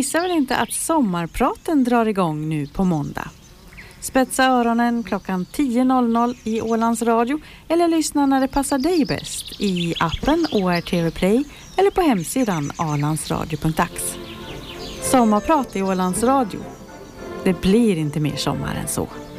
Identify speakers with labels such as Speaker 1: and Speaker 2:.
Speaker 1: missar väl inte att sommarpraten drar igång nu på måndag. Spetsa öronen klockan 10.00 i Ålands Radio eller lyssna när det passar dig bäst i appen ORTV Play eller på hemsidan alandsradio.ax. Sommarprat i Ålands Radio. Det blir inte mer sommar än så.